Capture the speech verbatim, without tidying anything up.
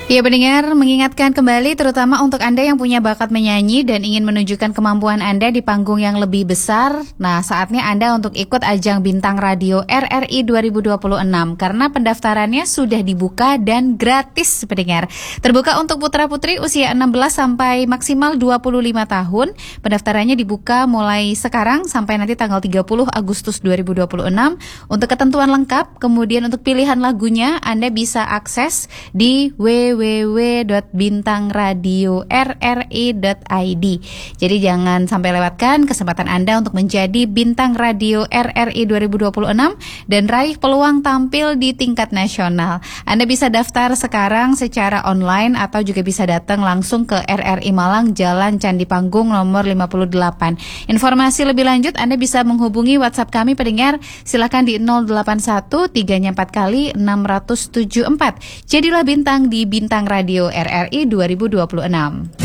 Ya pendengar, mengingatkan kembali terutama untuk Anda yang punya bakat menyanyi dan ingin menunjukkan kemampuan Anda di panggung yang lebih besar. Nah, saatnya Anda untuk ikut ajang Bintang Radio R R I dua ribu dua puluh enam karena pendaftarannya sudah dibuka dan gratis pendengar. Terbuka untuk putra-putri usia enam belas sampai maksimal dua puluh lima tahun. Pendaftarannya dibuka mulai sekarang sampai nanti tanggal tiga puluh Agustus dua ribu dua puluh enam. Untuk ketentuan lengkap, kemudian untuk pilihan lagunya Anda bisa akses di w w w dot bintang radio r r i dot i d. Jadi jangan sampai lewatkan kesempatan Anda untuk menjadi Bintang Radio R R I dua ribu dua puluh enam dan raih peluang tampil di tingkat nasional. Anda bisa daftar sekarang secara online atau juga bisa datang langsung ke R R I Malang, Jalan Candi Panggung nomor lima puluh delapan. Informasi lebih lanjut Anda bisa menghubungi WhatsApp kami pendengar. Silakan di nol delapan satu tiga empat kali enam tujuh empat. Jadilah bintang di Bintang Radio R R I dua ribu dua puluh enam.